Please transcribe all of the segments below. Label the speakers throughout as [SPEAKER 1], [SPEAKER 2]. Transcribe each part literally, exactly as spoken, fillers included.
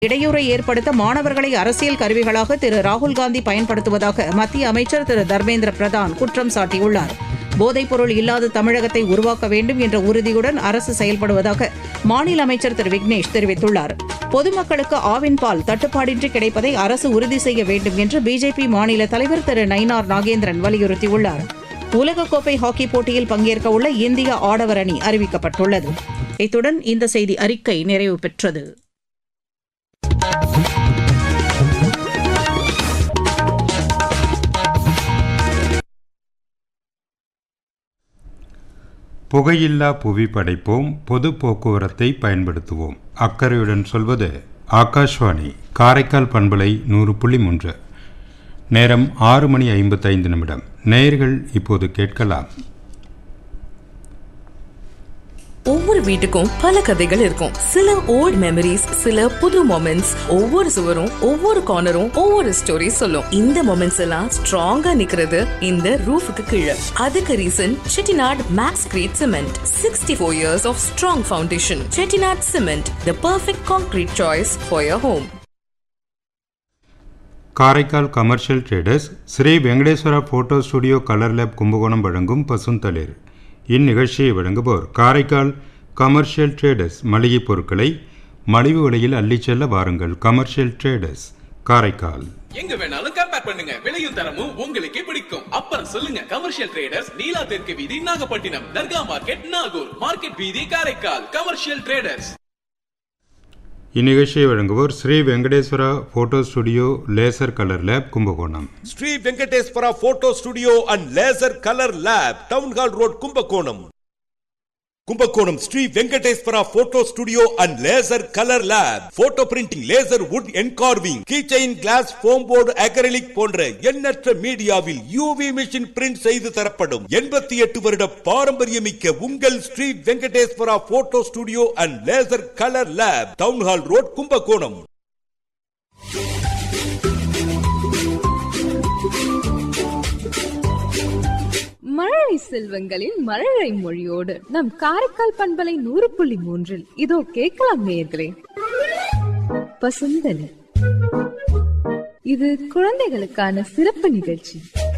[SPEAKER 1] இடையூறை ஏற்படுத்த மாணவர்களை அரசியல் கருவிகளாக திரு ராகுல்காந்தி பயன்படுத்துவதாக மத்திய அமைச்சர் திரு தர்மேந்திர பிரதான் குற்றம் சாட்டியுள்ளார். போதைப்பொருள் இல்லாத தமிழகத்தை உருவாக்க வேண்டும் என்ற உறுதியுடன் அரசு செயல்படுவதாக மாநில அமைச்சர் திரு விக்னேஷ் தெரிவித்துள்ளார். பொதுமக்களுக்கு ஆவின் பால் தட்டுப்பாடின்றி கிடைப்பதை அரசு உறுதி செய்ய வேண்டும் என்று பிஜேபி மாநில தலைவர் திரு நயினார் நாகேந்திரன் வலியுறுத்தியுள்ளார். உலகக்கோப்பை ஹாக்கி போட்டியில் பங்கேற்க உள்ள இந்திய ஆடவர் அணி அறிவிக்கப்பட்டுள்ளது. இத்துடன் இந்த செய்தி அறிக்கை நிறைவு பெற்றது.
[SPEAKER 2] புகையில்லா புவி படைப்போம், பொது போக்குவரத்தை பயன்படுத்துவோம். அக்கறையுடன் சொல்வது ஆகாஷ்வாணி காரைக்கால் பண்பலை நூறு புள்ளி மூன்று. நேரம் ஆறு மணி ஐம்பத்தைந்து நிமிடம். நேயர்கள் இப்போது கேட்கலாம்.
[SPEAKER 3] ஒவ்வொரு வீட்டுக்கும் பல கதைகள் இருக்கும். சில ஓல்ட் மெமரிஸ், சில புது மொமெண்ட்ஸ். ஒவ்வொரு சுவரும் ஒவ்வொரு கார்னரும் ஒவ்வொரு ஸ்டோரி சொல்லும். இந்த மொமெண்ட்ஸ் எல்லாம் ஸ்ட்ராங்கா நிக்கிறது இந்த ரூஃபுக்கு கீழே. அதுக்கு reason Chettinad maths great cement. Sixty four years of strong foundation. Chettinad cement, the perfect concrete choice for your home.
[SPEAKER 2] Karaikal commercial traders Sri Venkateswara photo studio colour lab Kumbakonam வழங்கும் பசுந்தளிர். இந்நிகழ்ச்சியை வழங்குவோர் காரைக்கால் கமர்ஷியல் ட்ரேடர்ஸ். மளிகை பொருட்களை மலிவு விலையில் அள்ளிச் செல்ல வாருங்கள். Commercial traders Karaikal.
[SPEAKER 4] எங்க வேணாலும் கம்பேர் பண்ணுங்க, விலையும் தரமும் உங்களுக்கே பிடிக்கும். அப்புறம் சொல்லுங்க கமர்ஷியல் ட்ரேடர்ஸ், நீலா தெற்கு வீதி நாகப்பட்டினம், தர்கா மார்க்கெட் நாகூர், மார்க்கெட் வீதி காரைக்கால். Commercial traders.
[SPEAKER 2] இந்நிகழ்ச்சியை வழங்குவோர் Sri Venkateswara photo studio laser colour lab Kumbakonam.
[SPEAKER 5] Sri Venkateswara photo studio and laser colour lab, town hall road, Kumbakonam. Kumbakonam Sri Venkateswara photo studio and laser colour lab. Photo printing, laser would engraving, keychain, class, foam board, acrylic போன்ற எண்ணற்ற மீடியாவில் UV machine print செய்து தரப்படும். எண்பத்தி எட்டு வருட பாரம்பரியமிக்க உங்கள் Sri Venkateswara photo studio and laser colour lab, town hall road, Kumbakonam.
[SPEAKER 6] மழலை செல்வங்களின் மழலை மொழியோடு நம் காரைக்கால் பண்பலை நூறு புள்ளி மூன்றில் இதோ கேட்கலாம் நேயர்களே. பசுந்தளி, இது குழந்தைகளுக்கான சிறப்பு நிகழ்ச்சி.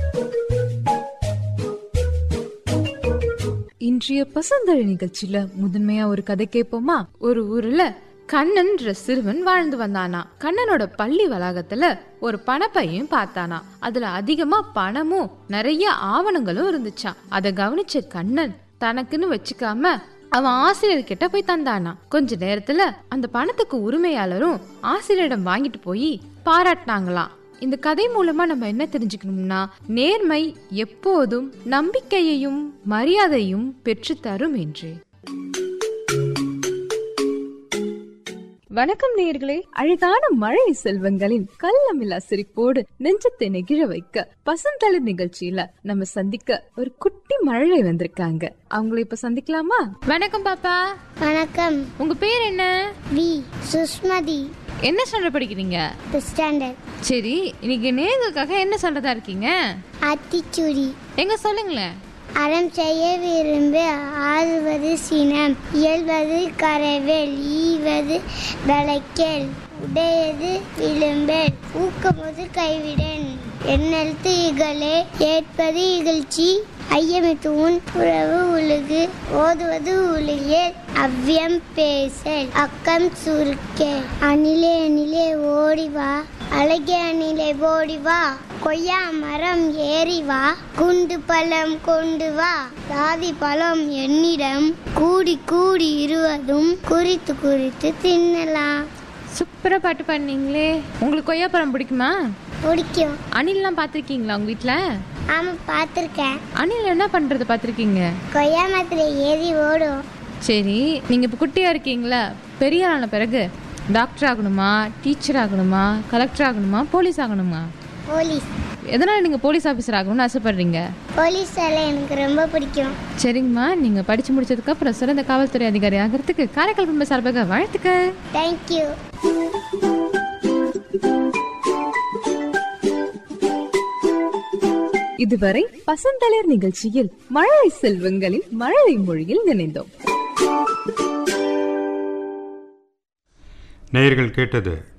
[SPEAKER 6] இன்றைய பசுந்தளி நிகழ்ச்சியில முதன்மையா ஒரு கதை கேட்போமா? ஒரு ஊர்ல கண்ணன்ற சிறுவன் வாழ்ந்து வந்தானா. கண்ணனோட பள்ளி வளாகத்துல ஒரு பணப்பையும் பார்த்தானா. அதுல அதிகமா பணமும் நிறைய ஆவணங்களும் இருந்துச்சா. அத கவனிச்ச கண்ணன் தனக்குன்னு வச்சுக்காம அவன் ஆசிரியர் கிட்ட போய் தந்தானா. கொஞ்ச நேரத்துல அந்த பணத்துக்கு உரிமையாளரும் ஆசிரியரிடம் வாங்கிட்டு போய் பாராட்டினாங்களாம். இந்த கதை மூலமா நம்ம என்ன தெரிஞ்சுக்கணும்னா, நேர்மை எப்போதும் நம்பிக்கையையும் மரியாதையும் பெற்று தரும் என்று. வணக்கம் நேயர்களே. அழகான மழை செல்வங்களின் கள்ளமில்லா சிரிப்போடு நெஞ்சத்தை நெகிழ வைக்க பசுந்தளிர் நிகழ்ச்சியில நம்ம சந்திக்க ஒரு குட்டி மழை வந்திருக்காங்க. அவங்கள இப்ப சந்திக்கலாமா? வணக்கம் பாப்பா.
[SPEAKER 7] வணக்கம்.
[SPEAKER 6] உங்க பேர் என்ன?
[SPEAKER 7] வி சுஷ்மதி.
[SPEAKER 6] என்ன ஸ்டாண்டர்ட் படிக்கிறீங்க?
[SPEAKER 7] ஸ்டாண்டர்ட்.
[SPEAKER 6] சரி, இன்னைக்கு நேர்களுக்காக என்ன சொல்றதா இருக்கீங்க?
[SPEAKER 7] அத்திச்சூடி.
[SPEAKER 6] எங்க சொல்லுங்களேன்.
[SPEAKER 7] அறம் செய்ய விரும்பு ஆறுவது சினம், இயல்வது கரவேல், ஈவது விளக்கேல், உடையது விளிம்பேல், ஊக்கமுது கைவிடன், எண்ணெழுத்து இகழே, ஏற்பது இகழ்ச்சி, ஐயமிட்டு உன் புறவு உலகு, ஓதுவது உலகியல், அவ்வியம் பேசல், அக்கம் சுருக்கே, அணிலே அணிலே ஓடிவா, அழகிய அணிலே ஓடிவா, கொய்யா மரம் ஏறி வா, குண்டு பழம் கொண்டு வா, சாதி பழம் என்னிடம், கூடி கூடி இருவதும் குறித்து குறித்து தின்னலாம்.
[SPEAKER 6] சூப்பரா பாட்டு பண்ணீங்களே. உங்களுக்கு கொய்யாப்பழம் பிடிக்குமா?
[SPEAKER 7] பிடிக்கும்.
[SPEAKER 6] அணில்லாம் பாத்திருக்கீங்களா உங்க வீட்டுல?
[SPEAKER 7] ஆமா, பாத்திருக்கேன்.
[SPEAKER 6] அணில் என்ன பண்றது பாத்திருக்கீங்க?
[SPEAKER 7] கொய்யா மரத்துல ஏறி ஓடும்.
[SPEAKER 6] சரி, நீங்க இப்ப குட்டியா இருக்கீங்களா? பெரிய ஆன பிறகு டாக்டர் ஆகணுமா, டீச்சர் ஆகணுமா, கலெக்டர் ஆகணுமா, போலீஸ் ஆகணுமா?
[SPEAKER 7] போலீஸ்.
[SPEAKER 6] எதனால நீங்க போலீஸ் ஆபீசர் ஆகணும்னு ஆசைப்படுறீங்க?
[SPEAKER 7] போலீஸ் எல்லாம் எனக்கு ரொம்ப பிடிக்கும்.
[SPEAKER 6] சரிங்கம்மா, நீங்க படிச்சு முடிச்சதுக்கு அப்புறம் சிறந்த காவல்துறை அதிகாரி ஆகிறதுக்கு காரைக்கால் குடும்ப சார்பாக வாழ்த்துக்கள்.
[SPEAKER 7] தேங்க்யூ.
[SPEAKER 6] இதுவரை பசுந்தளிர் நிகழ்ச்சியில் மழலை செல்வங்களின் மழலை மொழியில் நினைந்தோம்.
[SPEAKER 2] நேயர்கள் கேட்டது